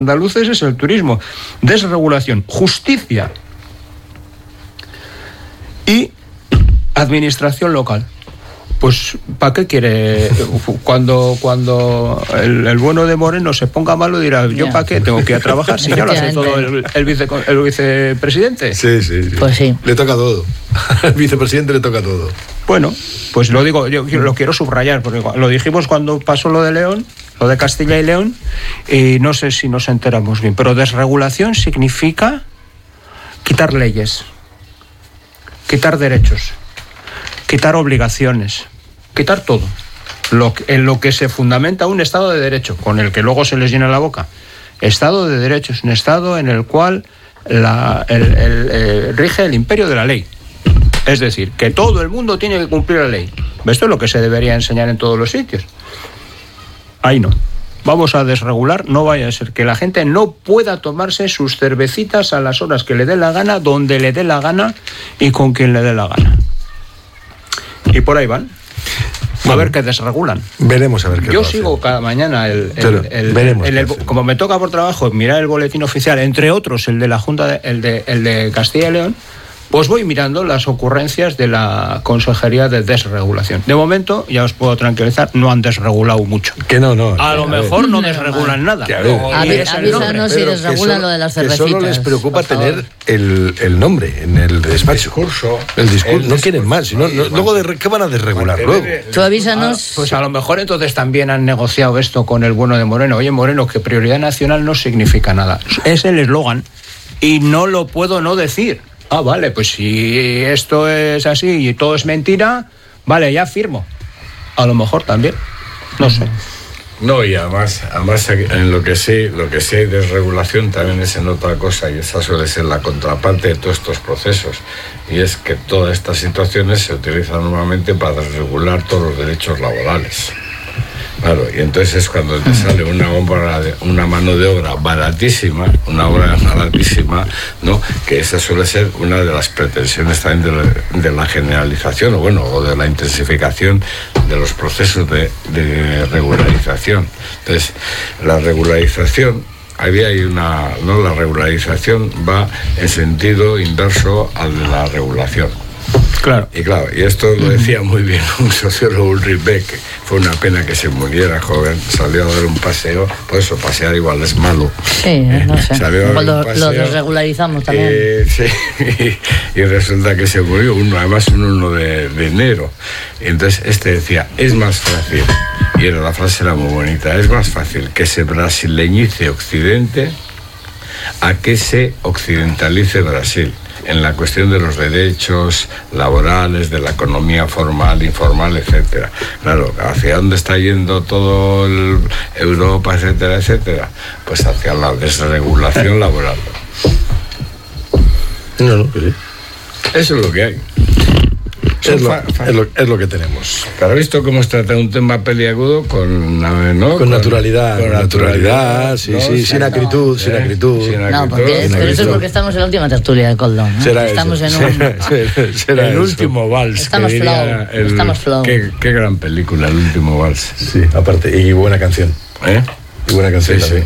andaluces es el turismo. Desregulación, justicia y administración local. Pues, ¿para qué quiere? Cuando el bueno de Moreno se ponga malo, dirá, ¿yo para qué tengo que ir a trabajar si ya lo hace todo el vicepresidente? Sí. Pues sí. Le toca todo. Al vicepresidente le toca todo. Bueno, pues lo digo, yo lo quiero subrayar, porque lo dijimos cuando pasó lo de León, lo de Castilla y León, y no sé si nos enteramos bien, pero desregulación significa quitar leyes, quitar derechos, quitar obligaciones, quitar todo. En lo que se fundamenta un Estado de Derecho, con el que luego se les llena la boca. Estado de Derecho es un Estado en el cual rige el imperio de la ley. Es decir, que todo el mundo tiene que cumplir la ley. Esto es lo que se debería enseñar en todos los sitios. Ahí no. Vamos a desregular, no vaya a ser que la gente no pueda tomarse sus cervecitas a las horas que le dé la gana, donde le dé la gana y con quien le dé la gana. Y por ahí van. A ver qué desregulan. Veremos a ver qué. Yo sigo cada mañana como me toca por trabajo mirar el boletín oficial, entre otros el de la Junta, el de Castilla y León, pues voy mirando las ocurrencias de la Consejería de Desregulación. De momento, ya os puedo tranquilizar, no han desregulado mucho. Que no. A lo mejor no desregulan nada. Avísanos si desregulan lo de las cervecitas. Que solo les preocupa tener el nombre en el despacho. El discurso. No quieren más. Luego, ¿qué van a desregular luego? Tú avísanos. Pues a lo mejor entonces también han negociado esto con el bueno de Moreno. Oye, Moreno, que prioridad nacional no significa nada. Es el eslogan y no lo puedo no decir. Ah, vale, pues si esto es así y todo es mentira, vale, ya firmo. A lo mejor también, no sé. No, y además en lo que sí hay desregulación también es en otra cosa, y esa suele ser la contraparte de todos estos procesos, y es que todas estas situaciones se utilizan normalmente para desregular todos los derechos laborales. Claro, y entonces es cuando te sale una mano de obra baratísima, ¿no? Que esa suele ser una de las pretensiones también de la generalización, o de la intensificación de los procesos de regularización. Entonces, la regularización, la regularización va en sentido inverso al de la regulación. Claro. Y esto lo decía muy bien un sociólogo, Ulrich Beck, que fue una pena que se muriera joven, salió a dar un paseo, por eso pasear igual es malo. Sí, no sé. Lo desregularizamos también. Sí, y resulta que se murió además un 1 de enero. Y entonces decía, es más fácil, y la frase era muy bonita, es más fácil que se brasileñice Occidente a que se occidentalice Brasil, en la cuestión de los derechos laborales, de la economía formal, informal, etcétera. Claro, ¿hacia dónde está yendo todo Europa, etcétera? Pues hacia la desregulación laboral. No, que sí. Eso es lo que hay. Es lo que tenemos. Claro, visto cómo se trata un tema peliagudo con naturalidad, sí, sin acritud. No, porque eso es porque estamos en la última tertulia de Coldo, ¿no? Estamos en el último vals. Estamos flow. Qué gran película, El último vals. Sí, aparte, y buena canción. Y buena canción también.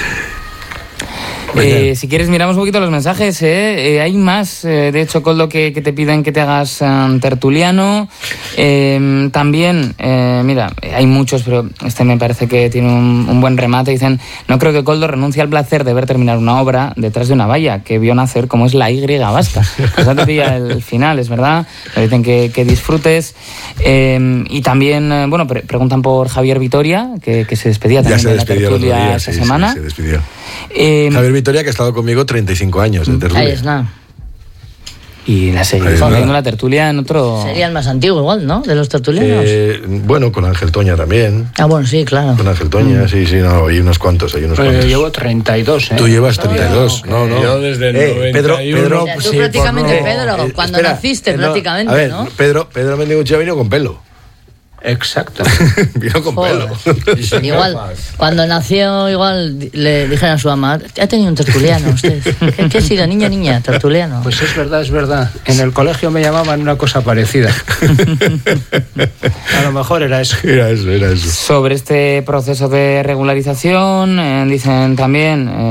Si quieres miramos un poquito los mensajes, hay más, de hecho, Coldo, que te piden que te hagas tertuliano. También, mira, hay muchos, pero este me parece que tiene un buen remate. Dicen, no creo que Coldo renuncie al placer de ver terminar una obra detrás de una valla que vio nacer como es la Y vasca. Pues no te pilla el final, es verdad. Pero dicen que disfrutes. Y también, preguntan por Javier Vitoria, que se despedía también de la tertulia esta semana. Sí, se despidió. Javier Vitoria, que ha estado conmigo 35 años de tertulia. Ahí está. Y la seguimos haciendo la tertulia en otro... Sería el más antiguo igual, ¿no? De los tertulianos. Con Ángel Toña también. Bueno, sí, claro. Con Ángel Toña, hay unos cuantos. Yo llevo 32, ¿eh? Tú llevas 32, no. Yo desde el 91... Pedro, tú prácticamente, Pedro, cuando naciste prácticamente, a ver, ¿no? Pedro Mendicucha vino con pelo. Exacto. Vino con pelo. Igual, cuando nació, igual le dijeron a su mamá, ha tenido un tertuliano usted. ¿Qué ha sido? Niña, tertuliano. Pues es verdad. En el colegio me llamaban una cosa parecida. A lo mejor era eso. Era eso. Sobre este proceso de regularización, dicen también...